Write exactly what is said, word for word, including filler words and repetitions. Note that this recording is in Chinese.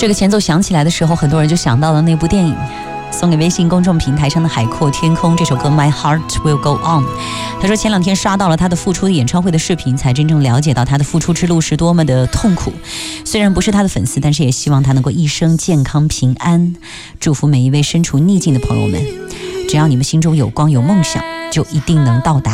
这个前奏响起来的时候，很多人就想到了那部电影，送给微信公众平台上的海阔天空这首歌 My Heart Will Go On。 他说前两天刷到了他的复出的演唱会的视频，才真正了解到他的复出之路是多么的痛苦。虽然不是他的粉丝，但是也希望他能够一生健康平安，祝福每一位身处逆境的朋友们，只要你们心中有光有梦想，就一定能到达